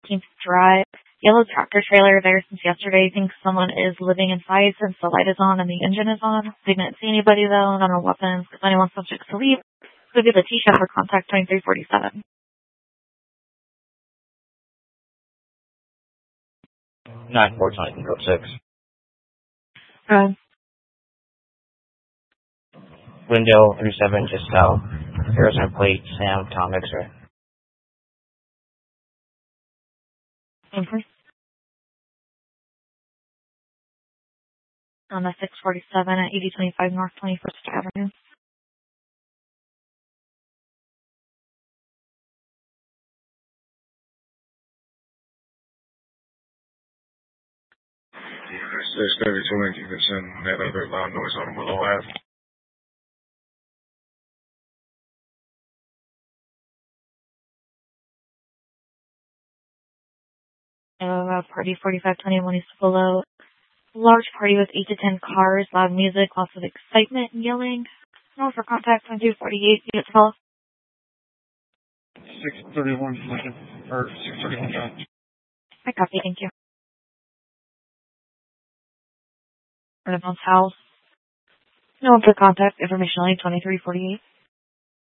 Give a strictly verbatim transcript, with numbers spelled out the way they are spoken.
fourteenth Drive. Yellow tractor trailer there since yesterday. Thinks someone is living inside since the light is on and the engine is on. They didn't see anybody though, none of weapons. If anyone subject to leave, could be the T-shirt for contact twenty-three forty-seven. nine four twenty, code six. Uh, Window thirty-seven, just south. Harrison plate, Sam, Tom, X-ray. okay. On the six forty-seven at eighty twenty-five North twenty-first Avenue. six thirty-two and you can send that other loud noise on Willow Ave. Uh, party forty-five twenty-one East Willow. Large party with eight to ten cars, loud music, lots of excitement and yelling. No for contact twenty-two forty-eight, unit to follow. six thirty-one, or six thirty-one, John. I copy, thank you. Renaissance House. No one for contact, information line twenty-three forty-eight.